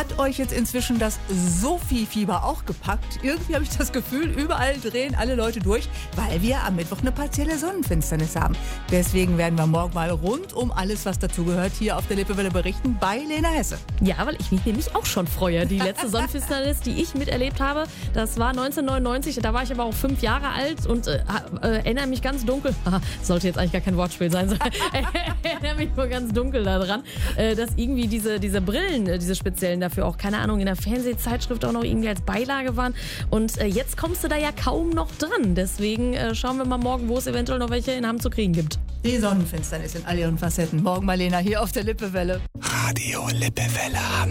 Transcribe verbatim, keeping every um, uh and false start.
Hat euch jetzt inzwischen das Sophie-Fieber auch gepackt? Irgendwie habe ich das Gefühl, überall drehen alle Leute durch, weil wir am Mittwoch eine partielle Sonnenfinsternis haben. Deswegen werden wir morgen mal rund um alles, was dazugehört, hier auf der Lippewelle berichten bei Lena Hesse. Ja, weil ich mich nämlich auch schon freue. Die letzte Sonnenfinsternis, die ich miterlebt habe, das war neunzehnhundertneunundneunzig. Da war ich aber auch fünf Jahre alt und äh, äh, erinnere mich ganz dunkel. Sollte jetzt eigentlich gar kein Wortspiel sein. erinnere mich nur ganz dunkel daran, äh, dass irgendwie diese, diese Brillen, äh, diese speziellen dafür auch, keine Ahnung, in der Fernsehzeitschrift auch noch irgendwie als Beilage waren. Und äh, jetzt kommst du da ja kaum noch dran. Deswegen äh, schauen wir mal morgen, wo es eventuell noch welche in Hamm zu kriegen gibt. Die Sonnenfinsternis in all ihren Facetten. Morgen Marlena hier auf der Lippewelle. Radio Lippewelle Hamm.